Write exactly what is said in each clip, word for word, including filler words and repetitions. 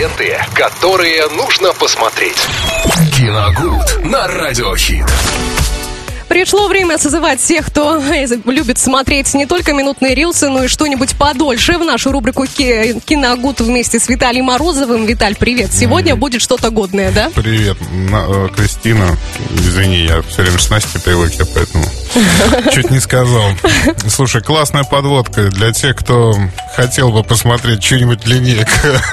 Ленты, которые нужно посмотреть. Киногуд на Радиохит. Пришло время созывать тех, кто любит смотреть не только минутные рилсы, но и что-нибудь подольше в нашу рубрику «Киногуд» вместе с Виталием Морозовым. Виталь, привет. Сегодня mm. будет что-то годное, да? Привет, На, Кристина. Извини, я все время с Настей привык, я поэтому чуть не сказал. Слушай, классная подводка для тех, кто хотел бы посмотреть что-нибудь длиннее,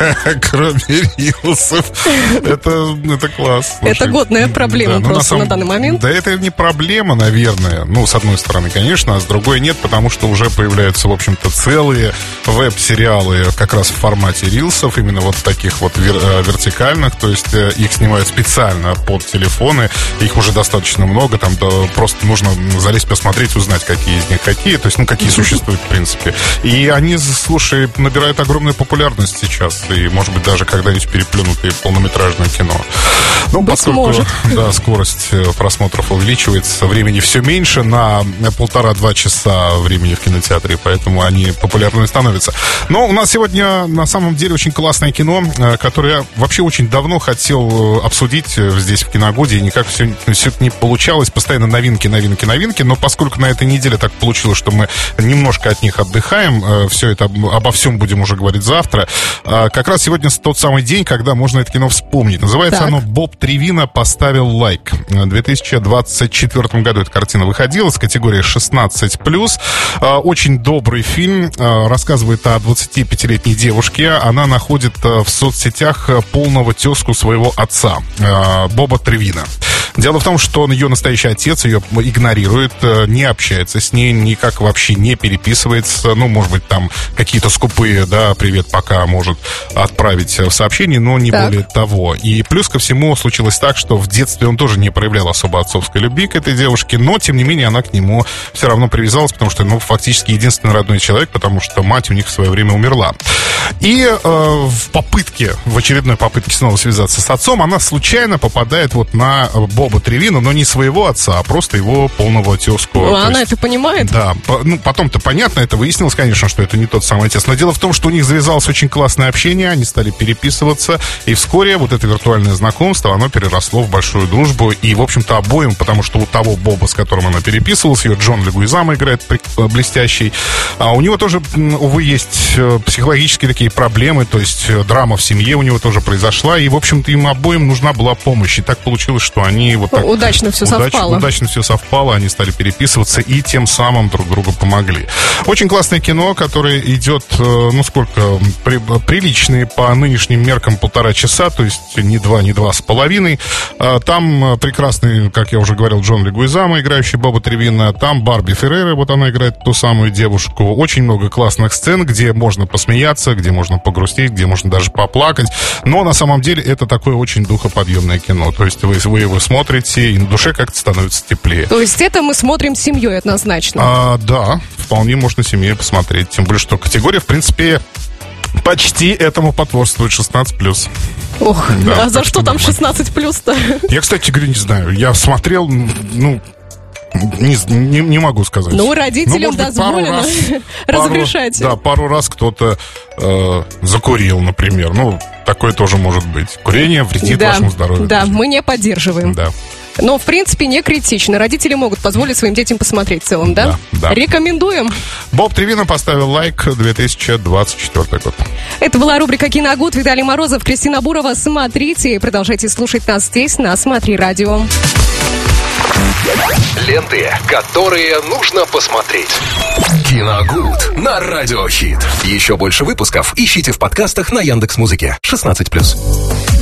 кроме рилсов. Это, это класс. Слушай, это годная проблема да, просто на, самом... на данный момент. Да это не проблема, наверное. Ну, с одной стороны, конечно, а с другой нет, потому что уже появляются, в общем-то, целые веб-сериалы как раз в формате рилсов, именно вот таких вот вер- вертикальных, то есть их снимают специально под телефоны, их уже достаточно много, там да, просто нужно залезть, посмотреть, узнать, какие из них какие, то есть, ну, какие существуют, в принципе. И они, слушай, набирают огромную популярность сейчас, и, может быть, даже когда-нибудь переплюнут и полнометражное кино. Ну, быть поскольку, может. Да, скорость просмотров увеличивается, времени все меньше, на полтора-два часа времени в кинотеатре, поэтому они популярными становятся. Но у нас сегодня на самом деле очень классное кино, которое я вообще очень давно хотел обсудить здесь в Киногуде, и никак все, все это не получалось, постоянно новинки, новинки, новинки, но поскольку на этой неделе так получилось, что мы немножко от них отдыхаем, все это, обо всем будем уже говорить завтра, как раз сегодня тот самый день, когда можно это кино вспомнить. Называется так. Оно «Боб Тревино поставил лайк». В две тысячи двадцать четвёртом году эта картина выходила с категории шестнадцать плюс. Очень добрый фильм. Рассказывает о двадцатипятилетней девушке. Она находит в соцсетях полного тезку своего отца, Боба Тревино. Дело в том, что он, ее настоящий отец, ее игнорирует, не общается с ней, никак вообще не переписывается. Ну, может быть, там какие-то скупые, да, привет, пока может отправить в сообщение, но не так. более того. И плюс ко всему случилось так, что в детстве он тоже не проявлял особо отцовской любви к этой девушке, но, тем не менее, она к нему все равно привязалась, потому что, ну, фактически единственный родной человек, потому что мать у них в свое время умерла. И э, в попытке, в очередной попытке снова связаться с отцом, она случайно попадает вот на Боба Тревино, но не своего отца, а просто его полного тезку. Ну, она есть, это понимает? Да. По, ну, потом-то понятно, это выяснилось, конечно, что это не тот самый отец. Но дело в том, что у них завязалось очень классное общение, они стали переписываться, и вскоре вот это виртуальное знакомство, оно переросло в большую дружбу. И, в общем-то, обоим, потому что у того Боба, с которым она переписывалась, ее Джон Легуизамо играет блестящий, а у него тоже, увы, есть психологические такие проблемы, то есть драма в семье у него тоже произошла, и, в общем-то, им обоим нужна была помощь. И так получилось, что они вот так... Удачно все удач, совпало. Удачно все совпало, они стали переписываться и тем самым друг другу помогли. Очень классное кино, которое идет, ну, сколько, при, приличные по нынешним меркам полтора часа, то есть не два, не два с половиной. Там прекрасный, как я уже говорил, Джон Легуизамо, играющий Боба Тревино, там Барби Феррера, вот она играет ту самую девушку. Очень много классных сцен, где можно посмеяться, где можно погрустить, где можно даже поплакать. Но на самом деле это такое очень духоподъемное кино. То есть вы, вы его смотрите, и на душе как-то становится теплее. То есть это мы смотрим с семьей однозначно? А, да, вполне можно семьей посмотреть. Тем более, что категория, в принципе, почти этому потворствует шестнадцать плюс. Ох, да, а за что там шестнадцать плюс-то? Я, кстати говоря, не знаю. Я смотрел, ну... Не, не, не могу сказать. Ну, родителям ну, дозволено раз, разрешать. Пару, да, пару раз кто-то э, закурил, например. Ну, такое тоже может быть. Курение вредит да, вашему здоровью. Да, мы не поддерживаем. Да. Но, в принципе, не критично. Родители могут позволить своим детям посмотреть в целом, да? Да, да. Рекомендуем. Боб Тревино поставил лайк, две тысячи двадцать четвёртый год. Это была рубрика «Киногуд». Виталий Морозов, Кристина Бурова. Смотрите и продолжайте слушать нас здесь, на Смотри Радио. Ленты, которые нужно посмотреть. Киногуд на Радиохит. Еще больше выпусков ищите в подкастах на Яндекс.Музыке. шестнадцать плюс.